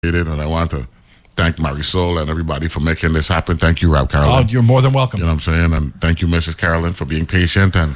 it, and I want to thank Marisol and everybody for making this happen. Thank you, Rob Carolyn. Oh, you're more than welcome. You know what I'm saying? And thank you, Mrs. Carolyn, for being patient and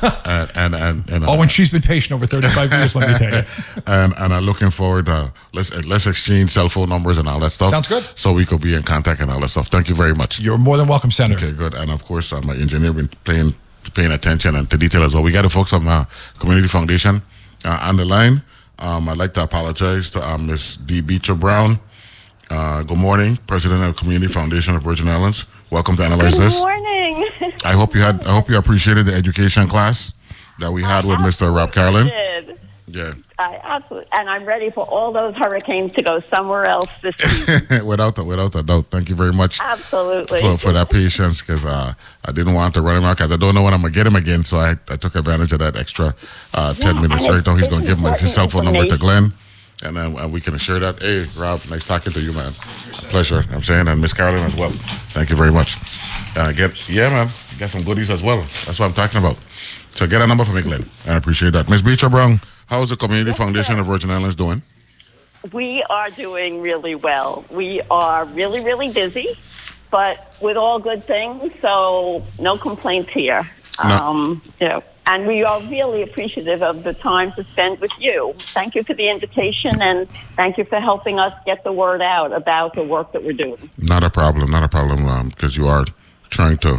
and she's been patient over 35 years, let me tell you. And I'm looking forward to let's exchange cell phone numbers and all that stuff. Sounds good. So we could be in contact and all that stuff. Thank you very much. You're more than welcome, Senator. Okay, good. And of course, my engineer been paying attention and to detail as well. We got the folks from Community Foundation on the line. I'd like to apologize to Ms. D. Beecher Brown. Good morning, President of Community Foundation of Virgin Islands. Welcome to Analyze This. Good morning. I hope you appreciated the education class that we had with Mr. Rob Carolyn. Did. Yeah. I absolutely, and I'm ready for all those hurricanes to go somewhere else this season. without a doubt. Thank you very much. Absolutely. For that patience, because I didn't want to run him out because I don't know when I'm going to get him again, so I took advantage of that extra 10 minutes. Right now, he's going to give his cell phone number to Glenn, and then we can share that. Hey, Rob, nice talking to you, man. A pleasure, I'm saying, and Miss Carolyn as well. Thank you very much. Get some goodies as well. That's what I'm talking about. So get a number for me, Glenn. I appreciate that. Miss Beecher Brown, how's the Community Foundation of Virgin Islands doing? We are doing really well. We are really, really busy, but with all good things, so no complaints here. No. And we are really appreciative of the time to spend with you. Thank you for the invitation, and thank you for helping us get the word out about the work that we're doing. Not a problem, because you are trying to,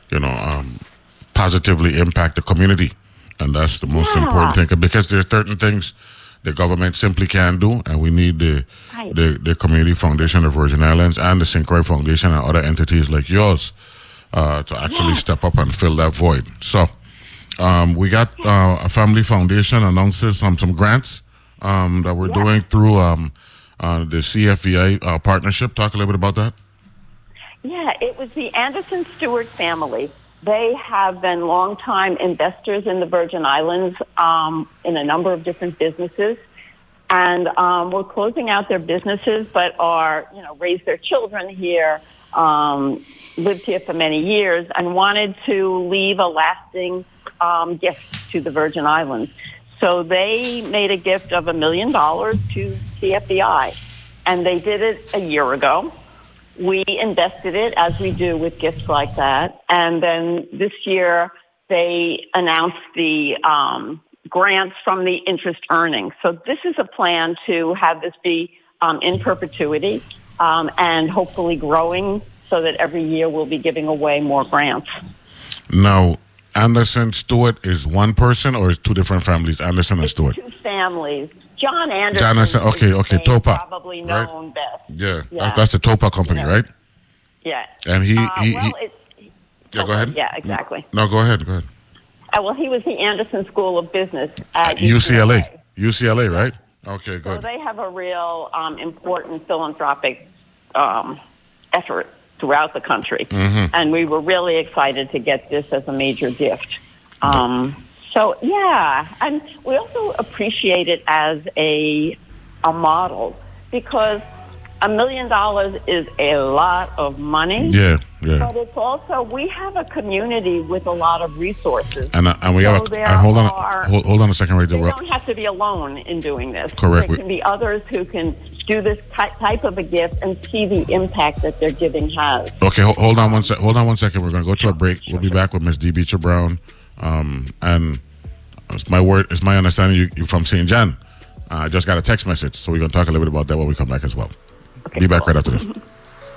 positively impact the community, and that's the most important thing. Because there's certain things the government simply can't do, and we need the Community Foundation of Virgin Islands and the St. Croix Foundation and other entities like yours to actually step up and fill that void. So we got a Family Foundation announces some grants that we're doing through the CFVI partnership. Talk a little bit about that. Yeah, it was the Anderson Stewart family. They have been longtime investors in the Virgin Islands in a number of different businesses. And we're closing out their businesses, but raised their children here, lived here for many years, and wanted to leave a lasting gift to the Virgin Islands. So they made a gift of $1 million to CFVI, and they did it a year ago. We invested it, as we do with gifts like that. And then this year, they announced the grants from the interest earnings. So this is a plan to have this be in perpetuity and hopefully growing so that every year we'll be giving away more grants. Now, Anderson Stewart is one person or is two different families, Anderson and Stewart? Two families. John Anderson. Okay, Topa. Probably known best. Yeah. That's the Topa company, right? Yeah. And go ahead. Yeah, exactly. No, go ahead. Well, he was the Anderson School of Business at UCLA. UCLA, right? Okay, good. So they have a real important philanthropic effort throughout the country. Mm-hmm. And we were really excited to get this as a major gift. So, and we also appreciate it as a model because $1 million is a lot of money. Yeah. But it's also, we have a community with a lot of resources. And we hold on a second right there. They don't have to be alone in doing this. Correct. There can be others who can do this type of a gift and see the impact that their giving has. Okay, hold on one second. We're going to go to a break. We'll be back with Ms. D. Beecher Brown. And it's my understanding you're from St. John. I just got a text message, so we're going to talk a little bit about that when we come back as well. Okay, Be back right after this.